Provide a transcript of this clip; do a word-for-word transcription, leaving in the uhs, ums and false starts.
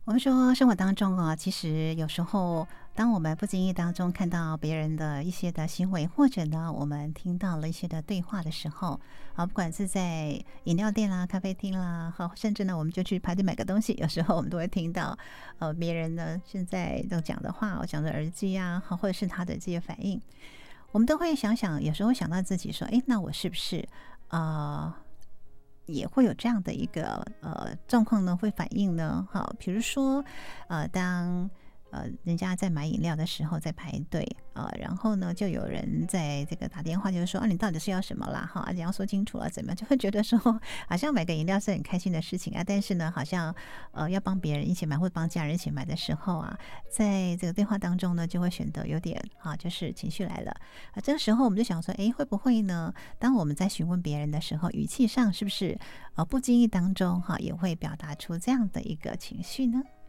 我们说生活当中啊，其实有时候当我们不经意当中看到别人的一些的行为，或者呢，我们听到了一些的对话的时候啊，不管是在饮料店啦、咖啡厅啦，好，甚至呢，我们就去排队买个东西，有时候我们都会听到呃别人呢现在都讲的话，我讲的耳机啊，好，或者是他的这些反应，我们都会想想，有时候想到自己说，哎，那我是不是呃也会有这样的一个呃状况呢？会反应呢？好，比如说呃，当呃人家在买饮料的时候在排队啊、呃，然后呢，就有人在这个打电话，就是说啊，你到底是要什么啦？哈，你要说清楚了，怎么样？就会觉得说，好像买个饮料是很开心的事情啊，但是呢，好像呃要帮别人一起买或帮家人一起买的时候啊，在这个对话当中呢，就会显得有点啊，就是情绪来了啊。这个时候我们就想说，诶，会不会呢？当我们在询问别人的时候，语气上是不是呃不经意当中哈、也会表达出这样的一个情绪呢？